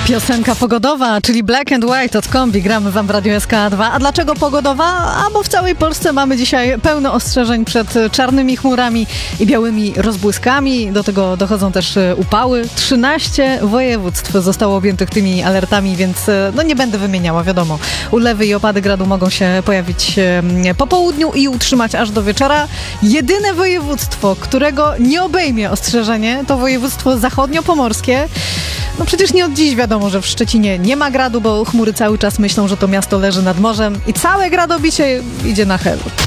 Piosenka pogodowa, czyli Black and White od Kombi. Gramy wam w Radio SK2. A dlaczego pogodowa? Bo w całej Polsce mamy dzisiaj pełno ostrzeżeń przed czarnymi chmurami i białymi rozbłyskami. Do tego dochodzą też upały. 13 województw zostało objętych tymi alertami, więc nie będę wymieniała, wiadomo. Ulewy i opady gradu mogą się pojawić po południu i utrzymać aż do wieczora. Jedyne województwo, którego nie obejmie ostrzeżenie, to województwo zachodniopomorskie. Przecież nie od dziś wiadomo, że w Szczecinie nie ma gradu, bo chmury cały czas myślą, że to miasto leży nad morzem i całe gradobicie idzie na helu.